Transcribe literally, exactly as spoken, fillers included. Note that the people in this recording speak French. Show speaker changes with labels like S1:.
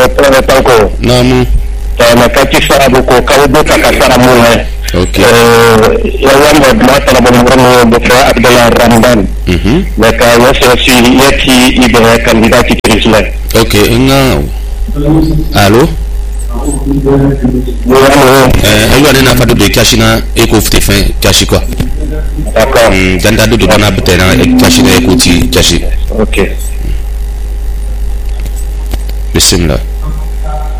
S1: tanko.
S2: Namu.
S1: Na kati sababu ko kawdo kakasara mule.
S2: Okay.
S1: Eh ya wanda mata na bongo Bukra Abdullah Ramadan.
S2: Mhm.
S1: Na ka yasa si yati ibe kandidati president.
S2: Okay, nga. Allô? Euh, elle va n'a pas de cachina et qu'on fait fin cachi quoi.
S1: D'accord.
S2: Ganda de bana betena et cachina et kouti cachi.
S1: OK.
S2: Bismillah.